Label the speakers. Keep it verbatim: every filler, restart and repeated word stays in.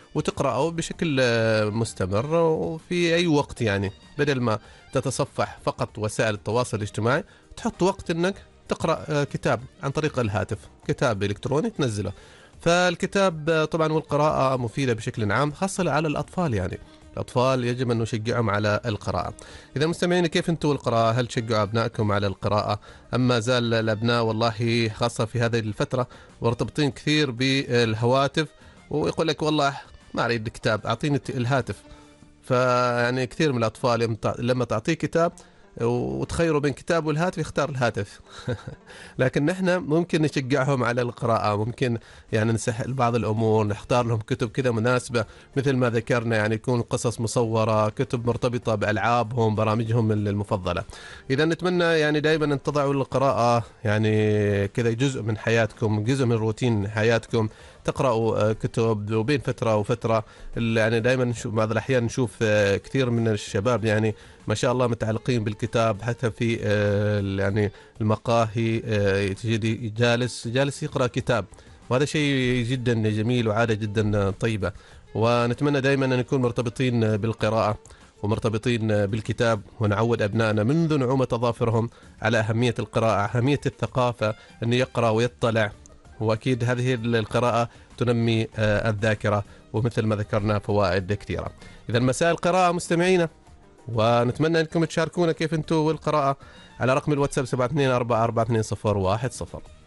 Speaker 1: وتقرأه بشكل آه، مستمر وفي أي وقت، يعني بدل ما تتصفح فقط وسائل التواصل الاجتماعي، تحط وقت أنك تقرأ آه، كتاب عن طريق الهاتف، كتاب إلكتروني تنزله. فالكتاب آه، طبعا والقراءة مفيدة بشكل عام، خاصة على الأطفال. يعني الأطفال يجب أن نشجعهم على القراءة. إذا مستمعين، كيف أنتم القراءة؟ هل تشجعوا أبنائكم على القراءة أم ما زال الأبناء والله خاصة في هذه الفترة مرتبطين كثير بالهواتف، ويقول لك والله ما أريد كتاب، أعطيني الهاتف. فيعني كثير من الأطفال لما تعطيه كتاب وتخيروا بين كتاب والهاتف يختار الهاتف. لكن نحن ممكن نشجعهم على القراءة، ممكن يعني نسهل بعض الأمور، نختار لهم كتب كذا مناسبة مثل ما ذكرنا، يعني يكون قصص مصورة، كتب مرتبطة بألعابهم، برامجهم المفضلة. إذا نتمنى يعني دائما أن تضعوا القراءة يعني كذا جزء من حياتكم، جزء من روتين حياتكم، تقرأوا كتب وبين فترة وفترة. يعني دائما نشوف بعض الأحيان نشوف كثير من الشباب يعني ما شاء الله متعلقين بالكتاب، حتى في يعني المقاهي تجدي جالس جالس يقرأ كتاب، وهذا شيء جدا جميل وعادة جدا طيبة. ونتمنى دائما أن نكون مرتبطين بالقراءة ومرتبطين بالكتاب، ونعود أبنائنا منذ نعومة أظافرهم على أهمية القراءة، أهمية الثقافة، أن يقرأ ويطلع. وأكيد هذه القراءة تنمي الذاكرة، ومثل ما ذكرنا فوائد كثيرة. إذا مساء القراءة مستمعينا، ونتمنى أنكم تشاركونا كيف أنتم والقراءة على رقم الواتساب سبعة اثنين أربعة أربعة اثنين صفر واحد صفر.